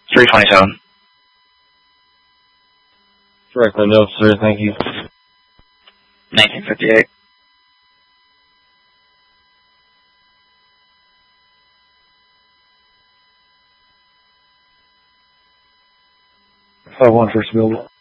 327. Directly, no, sir. Thank you. 1958. Five one first build.